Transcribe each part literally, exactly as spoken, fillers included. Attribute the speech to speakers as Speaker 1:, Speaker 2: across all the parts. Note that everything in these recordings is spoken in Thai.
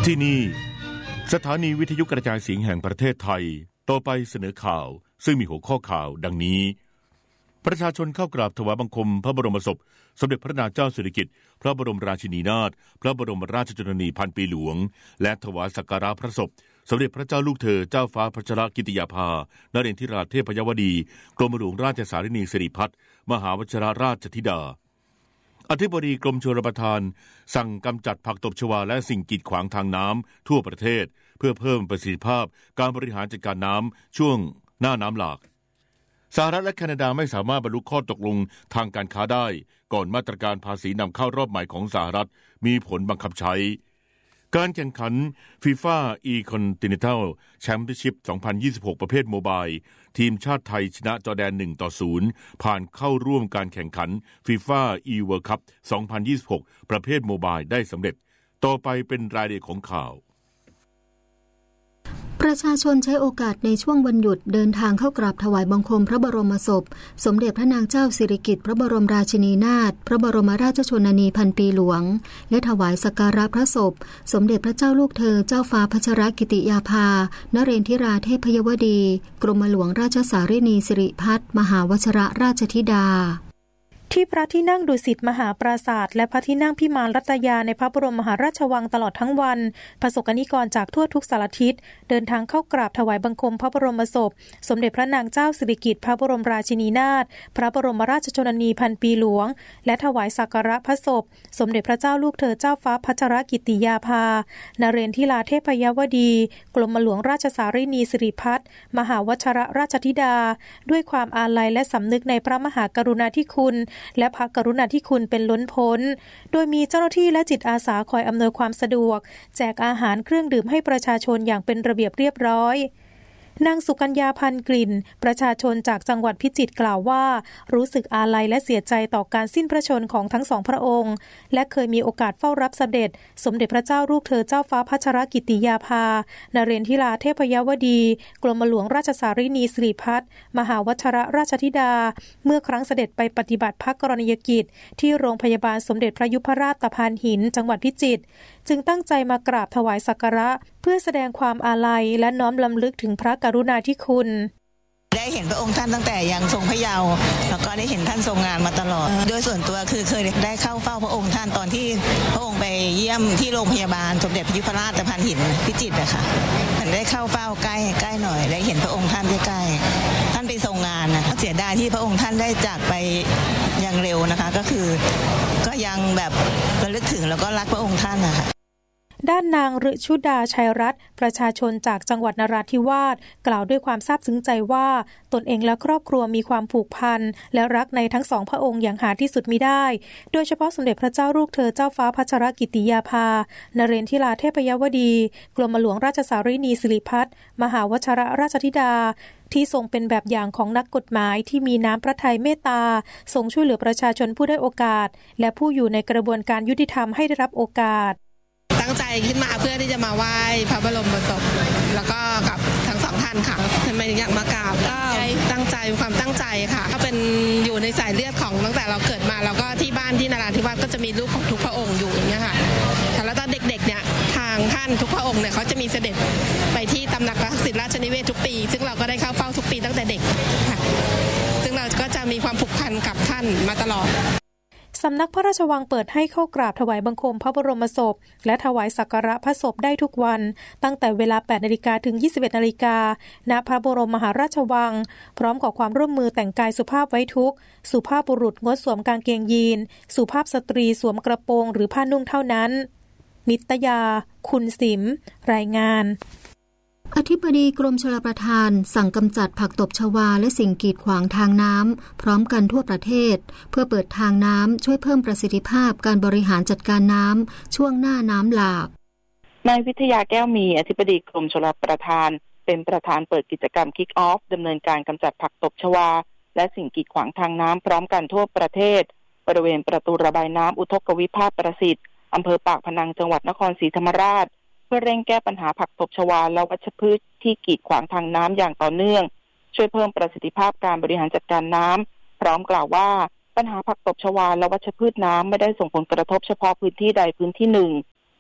Speaker 1: ที่นี่สถานีวิทยุกระจายเสียงแห่งประเทศไทยต่อไปเสนอข่าวซึ่งมีหัวข้อข่าวดังนี้ประชาชนเข้ากราบถวายบังคมพระบรมศพสมเด็จพระนางเจ้าสิริกิติ์พระบรมราชินีนาถพระบรมราชชนนีพันปีหลวงและถวายสักการะพระศพสมเด็จพระเจ้าลูกเธอเจ้าฟ้าพัชรกิติยาภานเรนทิราเทพยวดีกรมหลวงราชสารินีสิริพัฒน์มหาวชิรราชธิดาอธิบดีกรมชลประทานสั่งกำจัดผักตบชวาและสิ่งกีดขวางทางน้ำทั่วประเทศเพื่อเพิ่มประสิทธิภาพการบริหารจัดการน้ำช่วงหน้าน้ำหลากสหรัฐและแคนาดาไม่สามารถบรรลุข้อตกลงทางการค้าได้ก่อนมาตรการภาษีนำเข้ารอบใหม่ของสหรัฐมีผลบังคับใช้การแข่งขัน FIFA E-Continental Championship สองพันยี่สิบหก ประเภทโมบายทีมชาติไทยชนะจอร์แดน หนึ่งต่อศูนย์ ผ่านเข้าร่วมการแข่งขัน FIFA E-World Cup สองพันยี่สิบหก ประเภทโมบายได้สำเร็จต่อไปเป็นรายละเอียดของข่าว
Speaker 2: ประชาชนใช้โอกาสในช่วงวันหยุดเดินทางเข้ากราบถวายบังคมพระบรมศพสมเด็จพระนางเจ้าสิริกิติ์พระบรมราชินีนาถพระบรมราชชนนีพันปีหลวงและถวายสักการะพระศพสมเด็จพระเจ้าลูกเธอเจ้าฟ้าพัชรกิติยาภานเรนทิราเทพยวดีกรมหลวงราชสารินีสิริพัฒน์มหาวชิรราชธิดา
Speaker 3: ที่พระที่นั่งดุสิตมหาปราสาทและพระที่นั่งพิมานรัตยาในพระบรมมหาราชวังตลอดทั้งวันประสบนิกรจากทั่วทุกสารทิศเดินทางเข้ากราบถวายบังคมพระบรมศพสมเด็จพระนางเจ้าสิริกิติ์พระบรมราชินีนาถพระบรมราชชนนีพันปีหลวงและถวายสักการะพระศพสมเด็จพระเจ้าลูกเธอเจ้าฟ้าพัชรกิติยาภานเรนทิราเทพยวดีกรมหลวงราชสารินีสิริพัฒน์มหาวชิรราชธิดาด้วยความอาลัยและสำนึกในพระมหากรุณาธิคุณและพระกรุณาธิคุณเป็นล้นพ้นโดยมีเจ้าหน้าที่และจิตอาสาคอยอำนวยความสะดวกแจกอาหารเครื่องดื่มให้ประชาชนอย่างเป็นระเบียบเรียบร้อยนางสุกัญญาพันกลิ่นประชาชนจากจังหวัดพิจิตรกล่าวว่ารู้สึกอาลัยและเสียใจต่อการสิ้นพระชนม์ของทั้งสองพระองค์และเคยมีโอกาสเฝ้ารับเสด็จสมเด็จพระเจ้าลูกเธอเจ้าฟ้าพัชรกิติยาภานเรนทิราเทพยวดีกรมหลวงราชสารินีสิริพัฒน์มหาวชิรราชธิดาเมื่อครั้งเสด็จไปปฏิบัติพระกรณียกิจที่โรงพยาบาลสมเด็จพระยุพราชตะพานหินจังหวัดพิจิตรจึงตั้งใจมากราบถวายสักการะเพื่อแสดงความอาลัยและน้อมรำลึกถึงพระกรุณาธิคุณ
Speaker 4: ได้เห็นพระองค์ท่านตั้งแต่ยังทรงพระเยาว์แล้วก็ได้เห็นท่านทรงงานมาตลอดโดยส่วนตัวคือเคยได้เข้าเฝ้าพระองค์ท่านตอนที่พระองค์ไปเยี่ยมที่โรงพยาบาลสมเด็จพระยุพราชตะพานหินพิจิตรนะคะได้เข้าเฝ้าใกล้ใกล้หน่อยได้เห็นพระองค์ท่านใกล้ๆท่านไปทรงงานนะเสียดายที่พระองค์ท่านได้จากไปอย่างเร็วนะคะก็คือก็ยังแบบระลึกถึงแล้วก็รักพระองค์ท่านนะคะ
Speaker 3: ด้านนางฤชุดาชัยรัตน์ประชาชนจากจังหวัดนราธิวาสกล่าวด้วยความซาบซึ้งใจว่าตนเองและครอบครัวมีความผูกพันและรักในทั้งสองพระองค์อย่างหาที่สุดมิได้โดยเฉพาะสมเด็จพระเจ้าลูกเธอเจ้าฟ้าพัชรกิติยาภานเรนทิราเทพยวดีกรมหลวงราชสารินีสิริพัฒน์มหาวชิรราชธิดาที่ทรงเป็นแบบอย่างของนักกฎหมายที่มีน้ำพระทัยเมตตาทรงช่วยเหลือประชาชนผู้ได้โอกาสและผู้อยู่ในกระบวนการยุติธรรมให้ได้รับโอกาส
Speaker 5: ตั้งใจขึ้นมาเพื่อที่จะมาไหว้พระบรมศพแล้วก็กับทั้งสองท่านค่ะทำไมถึงอยากมากราบก็ตั้งใจความตั้งใจค่ะก็เป็นอยู่ในสายเลือดของตั้งแต่เราเกิดมาแล้วก็ที่บ้านที่นราธิวาสก็จะมีรูปของทุกพระองค์อยู่อย่างเงี้ยค่ะแล้วตอนเด็กๆเนี่ยทางท่านทุกพระองค์เนี่ยเขาจะมีเสด็จไปที่ตำหนักพระศิราชนิเวศทุกปีซึ่งเราก็ได้เข้าเฝ้าทุกปีตั้งแต่เด็กค่ะซึ่งเราก็จะมีความผูกพันกับท่านมาตลอด
Speaker 3: สำนักพระราชวังเปิดให้เข้ากราบถวายบังคมพระบรมศพและถวายสักการะพระศพได้ทุกวันตั้งแต่เวลา แปดนาฬิกา ถึง ยี่สิบเอ็ดนาฬิกา ณ พระบรมมหาราชวังพร้อมขอความร่วมมือแต่งกายสุภาพไว้ทุกข์สุภาพบุรุษงดสวมกางเกงยีนสุภาพสตรีสวมกระโปรงหรือผ้านุ่งเท่านั้นนิตยาคุณสิมรายงาน
Speaker 2: อธิบดีกรมชลประทานสั่งกำจัดผักตบชวาและสิ่งกีดขวางทางน้ำพร้อมกันทั่วประเทศเพื่อเปิดทางน้ำช่วยเพิ่มประสิทธิภาพการบริหารจัดการน้ำช่วงหน้าน้ำหลาก
Speaker 6: นายวิทยาแก้วมีอธิบดีกรมชลประทานเป็นประธานเปิดกิจกรรม Kick Off ดำเนินการกำจัดผักตบชวาและสิ่งกีดขวางทางน้ำพร้อมกันทั่วประเทศบริเวณประตูระบายน้ำอุทกวิภาคประสิทธิ์อำเภอปากพนังจังหวัดนครศรีธรรมราชเพื่อเร่งแก้ปัญหาผักตบชวาและวัชพืชที่กีดขวางทางน้ำอย่างต่อเนื่องช่วยเพิ่มประสิทธิภาพการบริหารจัดการน้ำพร้อมกล่าวว่าปัญหาผักตบชวาและวัชพืชน้ำไม่ได้ส่งผลกระทบเฉพาะพื้นที่ใดพื้นที่หนึ่ง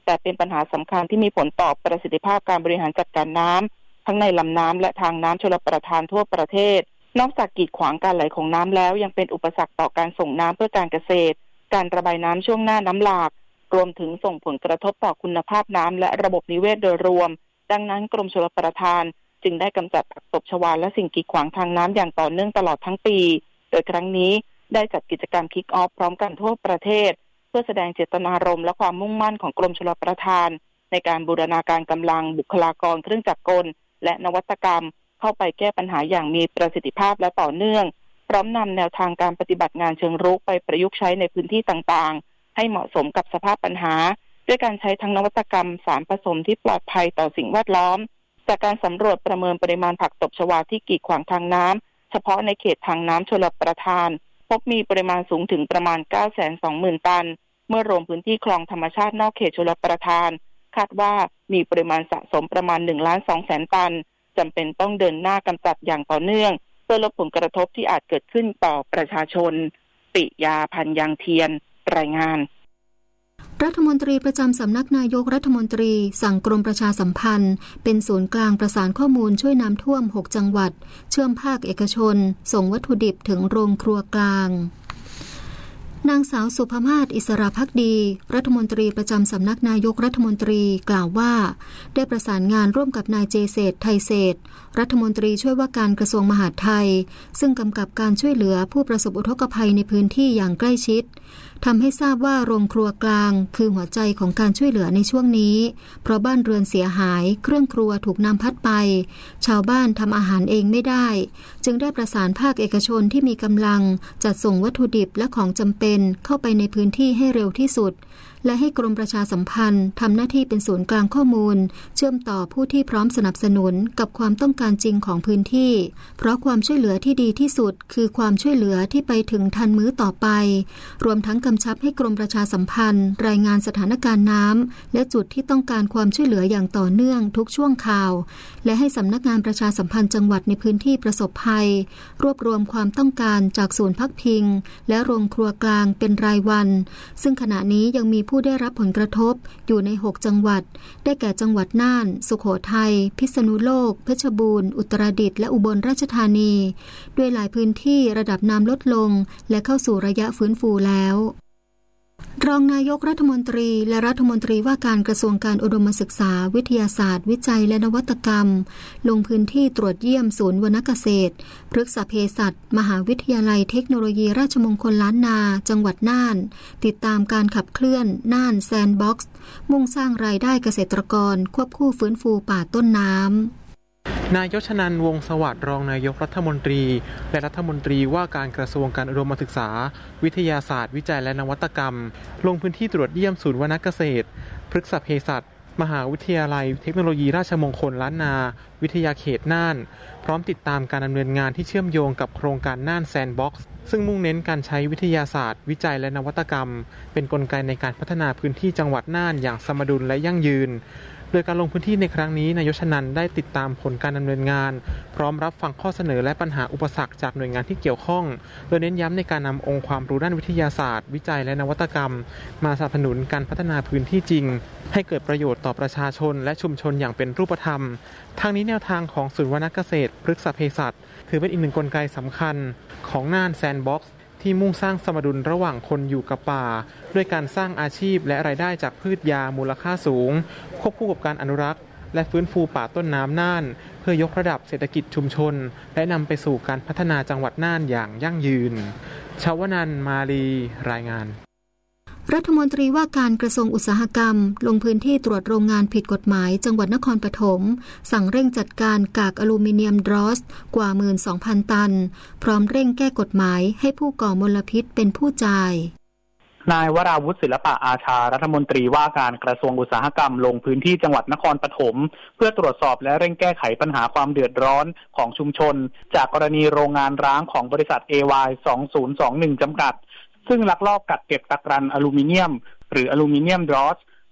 Speaker 6: แต่เป็นปัญหาสำคัญที่มีผลต่อประสิทธิภาพการบริหารจัดการน้ำทั้งในลำน้ำและทางน้ำชลประทานทั่วประเทศนอกจากกีดขวางการไหลของน้ำแล้วยังเป็นอุปสรรคต่อการส่งน้ำเพื่อการเกษตรการระบายน้ำช่วงหน้าน้ำหลากรวมถึงส่งผลกระทบต่อคุณภาพน้ำและระบบนิเวศโดยรวมดังนั้นกรมชลประทานจึงได้กำจัดผักตบชวาและสิ่งกีดขวางทางน้ำอย่างต่อเนื่องตลอดทั้งปีโดยครั้งนี้ได้จัดกิจกรรมคิกออฟพร้อมกันทั่วประเทศเพื่อแสดงเจตนารมณ์และความมุ่งมั่นของกรมชลประทานในการบูรณาการกำลังบุคลากรเครื่องจักรกลและนวัตกรรมเข้าไปแก้ปัญหาอย่างมีประสิทธิภาพและต่อเนื่องพร้อมนำแนวทางการปฏิบัติงานเชิงรุกไปประยุกต์ใช้ในพื้นที่ต่างๆให้เหมาะสมกับสภาพปัญหาด้วยการใช้ทั้งนวัตกรรมสารผสมที่ปลอดภัยต่อสิ่งแวดล้อมจากการสำรวจประเมินปริมาณผักตบชวาที่กีดขวางทางน้ำเฉพาะในเขตทางน้ำชลประทานพบมีปริมาณสูงถึงประมาณ เก้าแสนสองหมื่น ตันเมื่อรวมพื้นที่คลองธรรมชาตินอกเขตชลประทานคาดว่ามีปริมาณสะสมประมาณ หนึ่งล้านสองแสน ตันจำเป็นต้องเดินหน้ากำจัดอย่างต่อเนื่องเพื่อลดผลกระทบที่อาจเกิดขึ้นต่อประชาชนปิยาพันธ์ยังเทียนรายงาน
Speaker 2: รัฐมนตรีประจำสำนักนายกรัฐมนตรีสั่งกรมประชาสัมพันธ์เป็นศูนย์กลางประสานข้อมูลช่วยน้ำท่วมหกจังหวัดเชื่อมภาคเอกชนส่งวัตถุดิบถึงโรงครัวกลางนางสาวสุภมาศอิสระภักดีรัฐมนตรีประจำสำนักนายกรัฐมนตรีกล่าวว่าได้ประสานงานร่วมกับนายเจเศรษฐ์ไทยเศรษฐ์รัฐมนตรีช่วยว่าการกระทรวงมหาดไทยซึ่งกำกับการช่วยเหลือผู้ประสบอุทกภัยในพื้นที่อย่างใกล้ชิดทำให้ทราบว่าโรงครัวกลางคือหัวใจของการช่วยเหลือในช่วงนี้เพราะบ้านเรือนเสียหายเครื่องครัวถูกน้ำพัดไปชาวบ้านทำอาหารเองไม่ได้จึงได้ประสานภาคเอกชนที่มีกำลังจัดส่งวัตถุดิบและของจำเป็นเข้าไปในพื้นที่ให้เร็วที่สุดและให้กรมประชาสัมพันธ์ทำหน้าที่เป็นศูนย์กลางข้อมูลเชื่อมต่อผู้ที่พร้อมสนับสนุนกับความต้องการจริงของพื้นที่เพราะความช่วยเหลือที่ดีที่สุดคือความช่วยเหลือที่ไปถึงทันมื้อต่อไปรวมทั้งกำชับให้กรมประชาสัมพันธ์รายงานสถานการณ์น้ำและจุดที่ต้องการความช่วยเหลืออย่างต่อเนื่องทุกช่วงข่าวและให้สำนักงานประชาสัมพันธ์จังหวัดในพื้นที่ประสบภัยรวบรวมความต้องการจากศูนย์พักพิงและโรงครัวกลางเป็นรายวันซึ่งขณะนี้ยังมีผู้ได้รับผลกระทบอยู่ในหกจังหวัดได้แก่จังหวัดน่านสุโขทัยพิษณุโลกเพชรบูรณ์อุตรดิตถ์และอุบลราชธานีด้วยหลายพื้นที่ระดับน้ำลดลงและเข้าสู่ระยะฟื้นฟูแล้วรองนายกรัฐมนตรีและรัฐมนตรีว่าการกระทรวงการอุดมศึกษาวิทยาศาสตร์วิจัยและนวัตกรรมลงพื้นที่ตรวจเยี่ยมศูนย์วรรณเกษตรพฤกษเภสัชมหาวิทยาลัยเทคโนโลยีราชมงคลล้านนาจังหวัดน่านติดตามการขับเคลื่อนน่านแซนด์บ็อกซ์มุ่งสร้างรายได้เกษตรกรควบคู่ฟื้นฟูป่าต้นน้ำ
Speaker 7: นายชนันท์ วงศ์สวัสดิ์รองนายกรัฐมนตรีและรัฐมนตรีว่าการกระทรวงการอุดมศึกษาวิทยาศาสตร์วิจัยและนวัตกรรมลงพื้นที่ตรวจเยี่ยมศูนย์วรรณเกษตรพฤกษเภสัชมหาวิทยาลัยเทคโนโลยีราชมงคลล้านนาวิทยาเขตน่านพร้อมติดตามการดำเนินงานที่เชื่อมโยงกับโครงการน่านแซนด์บ็อกซ์ซึ่งมุ่งเน้นการใช้วิทยาศาสตร์วิจัยและนวัตกรรมเป็นกลไกในการพัฒนาพื้นที่จังหวัดน่านอย่างสมดุลและยั่งยืนโดยการลงพื้นที่ในครั้งนี้นายชนันท์ได้ติดตามผลการดำเนินงานพร้อมรับฟังข้อเสนอและปัญหาอุปสรรคจากหน่วยงานที่เกี่ยวข้องโดยเน้นย้ำในการนำองค์ความรู้ด้านวิทยาศาสตร์วิจัยและนวัตกรรมมาสนับสนุนการพัฒนาพื้นที่จริงให้เกิดประโยชน์ต่อประชาชนและชุมชนอย่างเป็นรูปธรรมทางนี้แนวทางของศูนย์วรรณเกษตรพฤกษเภสัชถือเป็นอีกหนึ่งกลไกสำคัญของน่านแซนด์บ็อกซ์ที่มุ่งสร้างสมดุลระหว่างคนอยู่กับป่าด้วยการสร้างอาชีพและรายได้จากพืชยามูลค่าสูงควบคู่กับการอนุรักษ์และฟื้นฟูป่าต้นน้ำน่านเพื่อยกระดับเศรษฐกิจชุมชนและนำไปสู่การพัฒนาจังหวัดน่านอย่างยั่งยืนชวนันท์ มาลีรายงาน
Speaker 2: รัฐมนตรีว่าการกระทรวงอุตสาหกรรมลงพื้นที่ตรวจโรงงานผิดกฎหมายจังหวัดนครปฐมสั่งเร่งจัดการกากอลูมิเนียมดรอสกว่า หนึ่งหมื่นสองพัน ตันพร้อมเร่งแก้กฎหมายให้ผู้ก่อมลพิษเป็นผู้จ่าย
Speaker 8: นายวราวุฒิศิลปะอาชารัฐมนตรีว่าการกระทรวงอุตสาหกรรมลงพื้นที่จังหวัดนครปฐมเพื่อตรวจสอบและเร่งแก้ไขปัญหาความเดือดร้อนของชุมชนจากกรณีโรงงานร้างของบริษัท เอ วาย สองพันยี่สิบเอ็ด จำกัดซึ่งลักลอบกักเก็บตะกรันอลูมิเนียมหรืออลูมิเนียมดรอส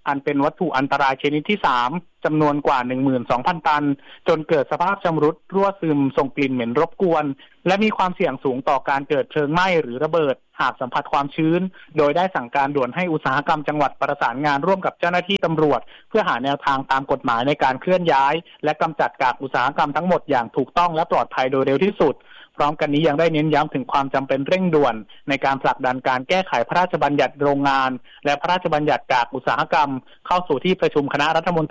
Speaker 8: อันเป็นวัตถุอันตรายชนิดที่สามจำนวนกว่า หนึ่งหมื่นสองพัน ตันจนเกิดสภาพชำรุดรั่วซึมส่งกลิ่นเหม็นรบกวนและมีความเสี่ยงสูงต่อการเกิดเพลิงไหม้หรือระเบิดหากสัมผัสความชื้นโดยได้สั่งการด่วนให้อุตสาหกรรมจังหวัดประสานงานร่วมกับเจ้าหน้าที่ตำรวจเพื่อหาแนวทางตามกฎหมายในการเคลื่อนย้ายและกำจัดกากอุตสาหกรรมทั้งหมดอย่างถูกต้องและปลอดภัยโดยเร็วที่สุดพร้อมกันนี้ยังได้เน้นย้ำถึงความจำเป็นเร่งด่วนในการผลักดันการแก้ไขพระราชบัญญัติโรงงานและพระราชบัญญัติกากอุตสาหกรรมเข้าสู่ที่ประชุมคณะรัฐมนตรี